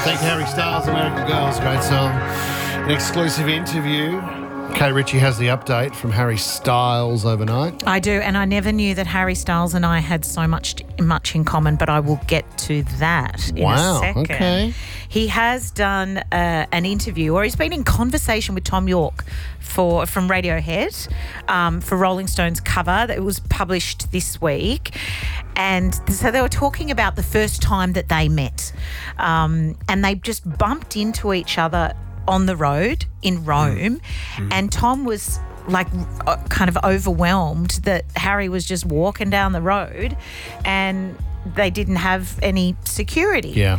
Thank Harry Styles, American Girls, great song. An exclusive interview. Kay Ritchie has the update from Harry Styles overnight. I do, and I never knew that Harry Styles and I had so much in common, but I will get to that in a second. Okay. He has done an interview, or he's been in conversation with Tom York from Radiohead for Rolling Stone's cover that was published this week. And so they were talking about the first time that they met, and they just bumped into each other on the road in Rome, and Tom was like kind of overwhelmed that Harry was just walking down the road and they didn't have any security. Yeah.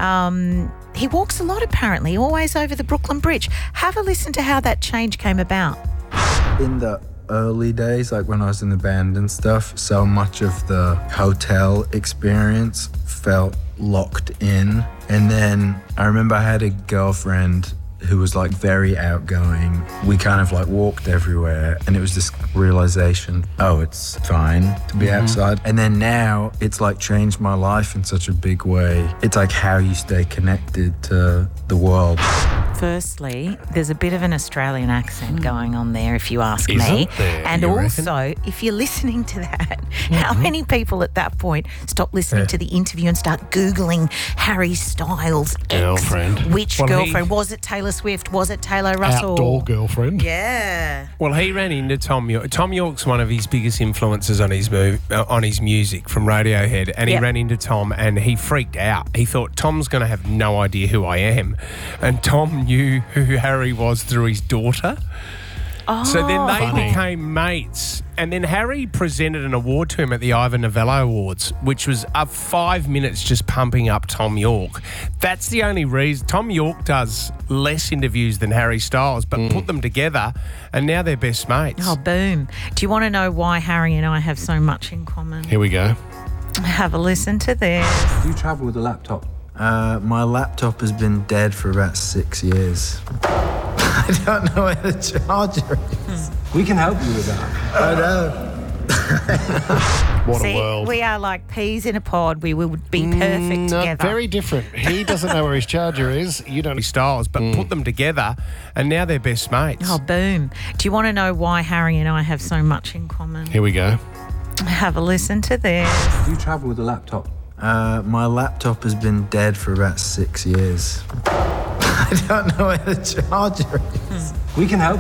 He walks a lot apparently, always over the Brooklyn Bridge. Have a listen to how that change came about. In the early days, like when I was in the band and stuff, so much of the hotel experience felt locked in. And then I remember I had a girlfriend who was like very outgoing. We kind of like walked everywhere, and it was this realization, oh, it's fine to be outside. And then now it's like changed my life in such a big way. It's like how you stay connected to the world. Firstly, there's a bit of an Australian accent going on there, if you ask Is me. it there, And you also, if you're listening to that, how many people at that point stop listening to the interview and start Googling Harry Styles' Girlfriend. Which girlfriend? Was it Taylor Swift? Was it Taylor Russell? Outdoor girlfriend. Yeah. Well, he ran into Tom York. Tom York's one of his biggest influences on his music from Radiohead, and he ran into Tom and he freaked out. He thought, Tom's going to have no idea who I am. And Tom knew who Harry was through his daughter. Oh, So then they funny. became mates. And then Harry presented an award to him at the Ivor Novello Awards, which was 5 minutes just pumping up Tom York. That's the only reason. Tom York does less interviews than Harry Styles, but put them together and now they're best mates. Oh, boom. Do you want to know why Harry and I have so much in common? Here we go. Have a listen to this. Do you travel with a laptop? My laptop has been dead for about 6 years. I don't know where the charger is. We can help you with that. I know. What See, a world. we are like peas in a pod. We would be perfect No, together. very different. He doesn't know where his charger is. You don't. Harry Styles, but put them together and now they're best mates. Oh, boom. Do you want to know why Harry and I have so much in common? Here we go. Have a listen to this. Do you travel with a laptop? My laptop has been dead for about 6 years. I don't know where the charger is. We can help